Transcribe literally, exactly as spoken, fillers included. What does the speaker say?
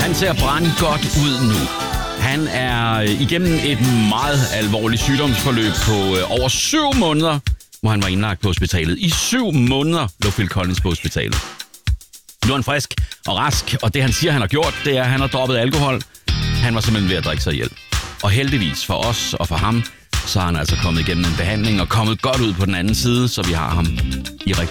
Han ser brænde godt ud nu. Han er igennem et meget alvorligt sygdomsforløb på over syv måneder, hvor han var indlagt på hospitalet. I syv måneder lå Phil Collins på hospitalet. Nu er han frisk og rask, og det han siger, han har gjort, det er, at han har droppet alkohol. Han var simpelthen ved at drikke sig ihjel. Og heldigvis for os og for ham, så har han altså kommet igennem en behandling og kommet godt ud på den anden side, så vi har ham i rigtig